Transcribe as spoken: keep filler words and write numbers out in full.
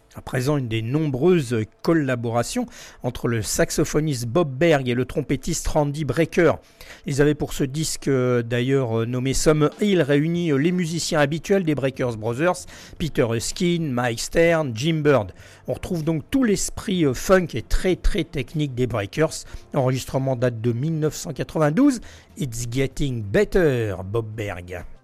À présent, une des nombreuses collaborations entre le saxophoniste Bob Berg et le trompettiste Randy Brecker. Ils avaient pour ce disque euh, d'ailleurs nommé Summer Hill réuni euh, les musiciens habituels des Breakers Brothers, Peter Erskine, Mike Stern, Jim Bird. On retrouve donc tout l'esprit euh, funk et très très technique des Breakers. L'enregistrement date de mille neuf cent quatre-vingt-douze. It's Getting Better, Bob Berg.